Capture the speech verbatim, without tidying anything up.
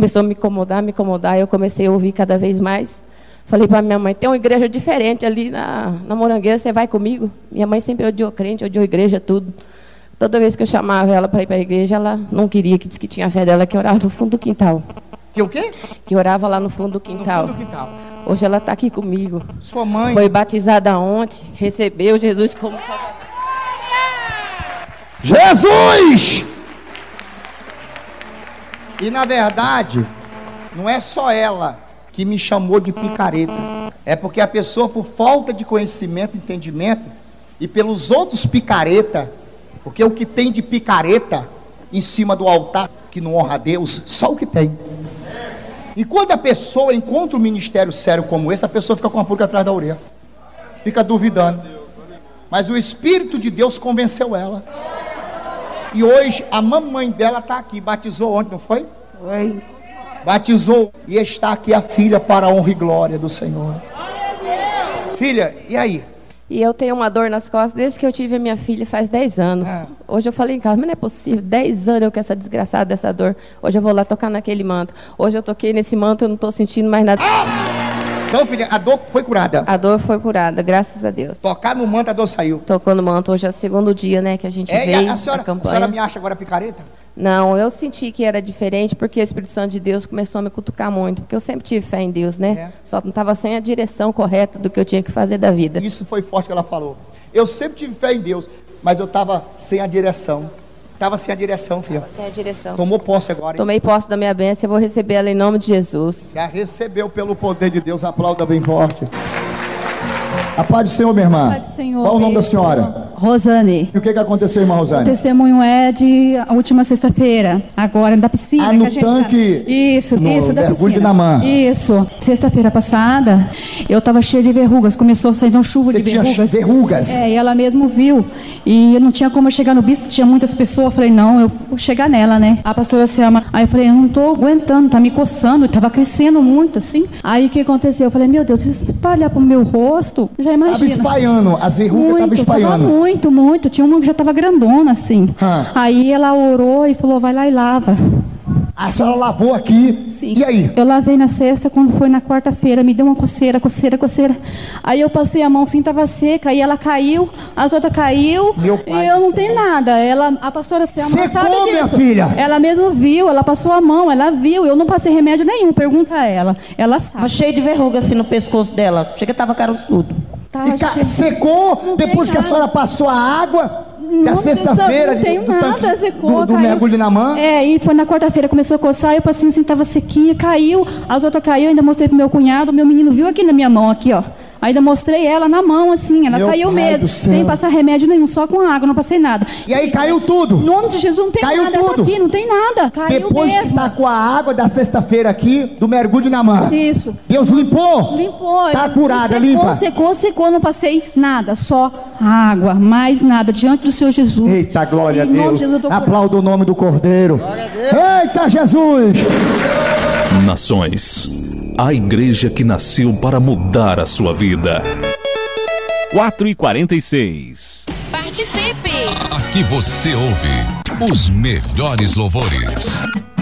começou a me incomodar, me incomodar, eu comecei a ouvir cada vez mais. Falei para minha mãe, tem uma igreja diferente ali na, na Morangueira, você vai comigo? Minha mãe sempre odiou crente, odiou igreja, tudo. Toda vez que eu chamava ela para ir para a igreja, ela não queria, que disse que tinha a fé dela, que orava no fundo do quintal. Que o quê? Que orava lá no fundo do quintal. No fundo do quintal. Hoje ela está aqui comigo. Sua mãe? Foi batizada ontem, recebeu Jesus como salvador. Jesus! E na verdade, não é só ela que me chamou de picareta. É porque a pessoa, por falta de conhecimento, entendimento, e pelos outros picareta, porque o que tem de picareta em cima do altar, que não honra a Deus, só o que tem. E quando a pessoa encontra um ministério sério como esse, a pessoa fica com a pulga atrás da orelha, fica duvidando. Mas o Espírito de Deus convenceu ela. E hoje a mamãe dela está aqui, batizou ontem, não foi? Foi. Batizou e está aqui a filha para a honra e glória do Senhor. Filha, e aí? E eu tenho uma dor nas costas desde que eu tive a minha filha, faz dez anos. Ah. Hoje eu falei em casa, mas não é possível, dez anos eu com essa desgraçada dessa dor. Hoje eu vou lá tocar naquele manto. Hoje eu toquei nesse manto, eu não estou sentindo mais nada. Ah! Então, filha, a dor foi curada? A dor foi curada, graças a Deus. Tocar no manto, a dor saiu? Tocou no manto, hoje é o segundo dia, né, que a gente é, veio a senhora, a campanha. A senhora me acha agora picareta? Não, eu senti que era diferente, porque o Espírito Santo de Deus começou a me cutucar muito, porque eu sempre tive fé em Deus, né? É. Só não estava sem a direção correta do que eu tinha que fazer da vida. Isso foi forte que ela falou. Eu sempre tive fé em Deus, mas eu estava sem a direção. Estava sem a direção, filha. Sem a direção. Tomou posse agora, hein? Tomei posse da minha bênção, eu vou receber ela em nome de Jesus. Já recebeu pelo poder de Deus, aplauda bem forte. A paz do Senhor, minha irmã. A paz do Senhor. Qual o nome da senhora? Rosane. E o que, que aconteceu, irmã Rosane? O testemunho é de a última sexta-feira, agora da piscina. Ah, no que a gente tanque? Tá... Isso, no isso, da mergulho piscina. de Namã. Isso. Sexta-feira passada, eu estava cheia de verrugas, começou a sair de uma chuva Você de tinha verrugas. verrugas? É, e ela mesmo viu. E não tinha como eu chegar no bispo, tinha muitas pessoas. Eu falei, não, eu vou chegar nela, né? A pastora Selma. Aí eu falei, eu não tô aguentando, tá me coçando, tava crescendo muito, assim. Aí o que aconteceu? Eu falei, meu Deus, se espalhar pro meu rosto, já imagina. Tava espalhando, as verrugas estavam espalhando. Tava muito, muito. Tinha uma que já tava grandona, assim. Ah. Aí ela orou e falou, vai lá e lava. A senhora lavou aqui? Sim. E aí? Eu lavei na sexta, quando foi na quarta-feira, me deu uma coceira, coceira, coceira. Aí eu passei a mão assim, tava seca, aí ela caiu, as outras caiu. Meu pai e eu não céu. tenho nada. Ela, a pastora Selma Secou, sabe disso. minha filha? Ela mesmo viu, ela passou a mão, ela viu. Eu não passei remédio nenhum, pergunta a ela. Ela sabe. Tava cheio de verruga assim no pescoço dela. Chega que tava caroçudo. Tá, E ca- secou Não depois tem que a nada. senhora passou a água da Não, sexta-feira não tenho do, do, nada, tanque, secou, do, do caiu. mergulho de Namã? É, e foi na quarta-feira, começou a coçar, eu passei assim, tava sequinha, caiu, as outras caiu, ainda mostrei pro meu cunhado, meu menino viu aqui na minha mão, aqui, ó. Ainda mostrei ela na mão, assim, ela Meu caiu pai mesmo, do céu. sem passar remédio nenhum, só com água, não passei nada. E aí caiu tudo? Em nome de Jesus, não tem Caiu nada, tudo? tá aqui, não tem nada, caiu Depois mesmo. que tacou a água da sexta-feira aqui, do mergulho de Namã. Isso. Deus limpou? Limpou. Tá curada, secou, limpa? Secou, secou, não passei nada, só água, mais nada, diante do Senhor Jesus. Eita, glória a Em nome Deus. de Jesus, eu tô curada. Aplauda o nome do Cordeiro. Eita, Jesus! Nações, a igreja que nasceu para mudar a sua vida. quatro e quarenta e seis. Participe! Aqui você ouve os melhores louvores.